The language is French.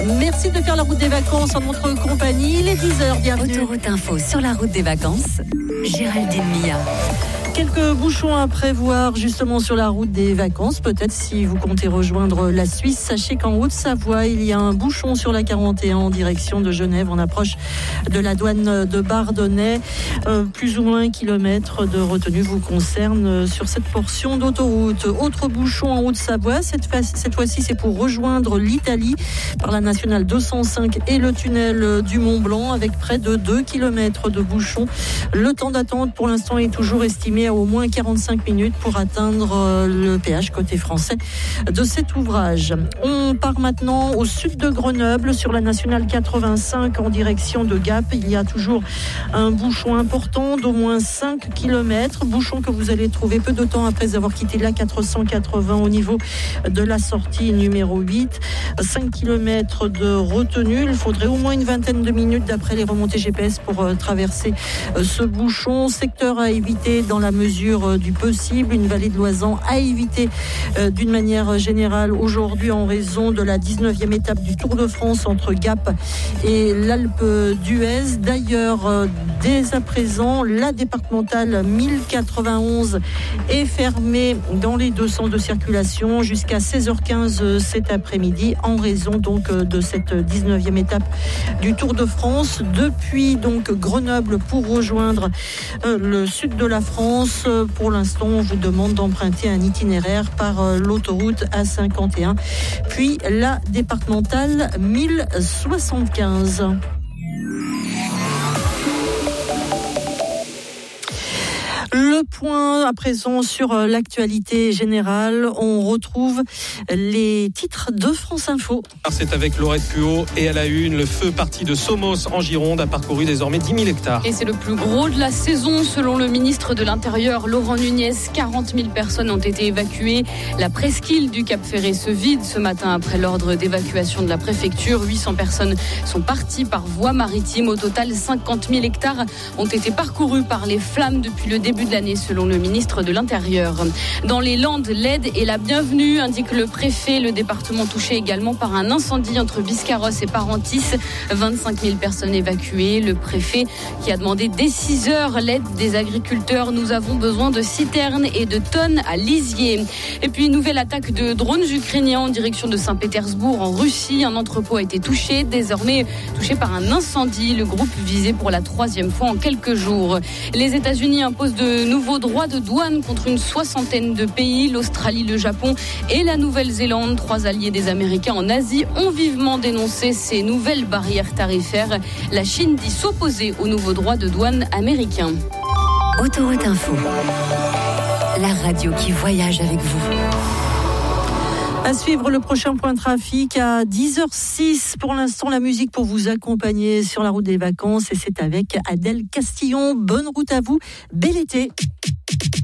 Merci de faire la route des vacances en notre compagnie. Il est 10h, bienvenue. Autoroute Info sur la route des vacances. Géraldine Mia. Quelques bouchons à prévoir justement sur la route des vacances. Peut-être si vous comptez rejoindre la Suisse, sachez qu'en Haute-Savoie, il y a un bouchon sur la 41 en direction de Genève, en approche de la douane de Bardonnay. Plus ou moins 1 kilomètre de retenue vous concerne sur cette portion d'autoroute. Autre bouchon en Haute-Savoie, cette fois-ci c'est pour rejoindre l'Italie par la nationale 205 et le tunnel du Mont-Blanc avec près de 2 kilomètres de bouchons. Le temps d'attente pour l'instant est toujours estimé à au moins 45 minutes pour atteindre le péage côté français de cet ouvrage. On part maintenant au sud de Grenoble sur la nationale 85 en direction de Gap. Il y a toujours un bouchon important d'au moins 5 km. Bouchon que vous allez trouver peu de temps après avoir quitté la 480 au niveau de la sortie numéro 8. 5 km de retenue. Il faudrait au moins une vingtaine de minutes d'après les remontées GPS pour traverser ce bouchon. Secteur à éviter dans la mesure du possible. Une vallée de Loisan à éviter d'une manière générale aujourd'hui en raison de la 19e étape du Tour de France entre Gap et l'Alpe d'Huez. D'ailleurs, dès à présent, la départementale 1091 est fermée dans les deux sens de circulation jusqu'à 16h15 cet après-midi en raison donc de cette 19e étape du Tour de France. Depuis donc Grenoble pour rejoindre le sud de la France. Pour l'instant, on vous demande d'emprunter un itinéraire par l'autoroute A51, puis la départementale 1075. Le point à présent sur l'actualité générale. On retrouve les titres de France Info. C'est avec Laurette Puot et à la une, le feu parti de Somos en Gironde a parcouru désormais 10 000 hectares. Et c'est le plus gros de la saison selon le ministre de l'Intérieur, Laurent Nunez. 40 000 personnes ont été évacuées. La presqu'île du Cap Ferré se vide ce matin après l'ordre d'évacuation de la préfecture. 800 personnes sont parties par voie maritime. Au total, 50 000 hectares ont été parcourus par les flammes depuis le début de l'année, selon le ministre de l'Intérieur. Dans les Landes, l'aide est la bienvenue, indique le préfet. Le département touché également par un incendie entre Biscarrosse et Parentis. 25 000 personnes évacuées. Le préfet qui a demandé dès 6 heures l'aide des agriculteurs. Nous avons besoin de citernes et de tonnes à lisier. Et puis, nouvelle attaque de drones ukrainiens en direction de Saint-Pétersbourg en Russie. Un entrepôt a été touché, désormais touché par un incendie. Le groupe visé pour la 3e fois en quelques jours. Les États-Unis imposent de nouveaux droits de douane contre une 60aine de pays. L'Australie, le Japon et la Nouvelle-Zélande, 3 alliés des Américains en Asie, ont vivement dénoncé ces nouvelles barrières tarifaires. La Chine dit s'opposer aux nouveaux droits de douane américains. Autoroute Info, la radio qui voyage avec vous. À suivre le prochain point trafic à 10h06. Pour l'instant, la musique pour vous accompagner sur la route des vacances. Et c'est avec Adèle Castillon. Bonne route à vous. Bel été.